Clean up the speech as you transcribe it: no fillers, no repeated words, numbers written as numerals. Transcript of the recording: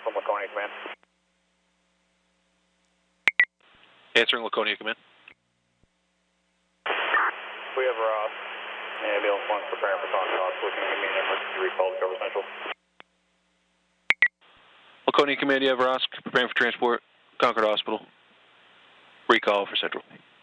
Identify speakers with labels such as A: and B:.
A: from Laconia Command.
B: Answering Laconia Command.
A: We have Ross. Ambulance 1 preparing for Concord Hospital. Can you give me an emergency recall to cover Central?
B: Laconia Command, you have Ross preparing for transport, Concord Hospital. Recall for Central.